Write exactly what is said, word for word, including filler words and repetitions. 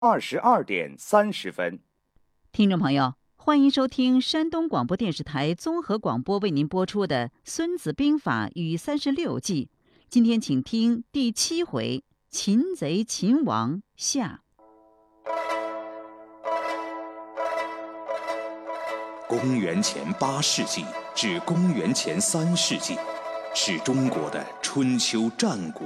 二十二点三十分。 听众朋友，欢迎收听山东广播电视台综合广播为您播出的《孙子兵法与三十六计》。今天请听第七回：擒贼擒王下。 公元前八世纪至公元前三世纪，是中国的春秋战国